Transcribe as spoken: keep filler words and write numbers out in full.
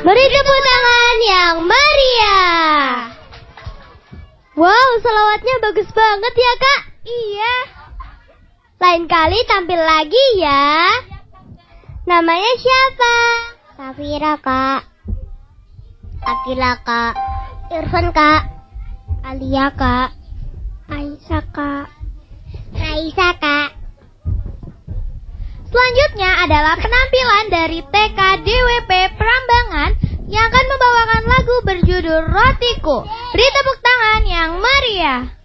Beri tepuk tangan yang meriah. Wow, selawatnya bagus banget ya kak. Iya. Lain kali tampil lagi ya. Namanya siapa? Safira kak. Akila kak. Irfan kak. Alia kak. Aisyah kak. Raisa kak. Selanjutnya adalah penampilan dari T K D W P Prambangan yang akan membawakan lagu berjudul Rotiku. Beri tepuk tangan yang meriah.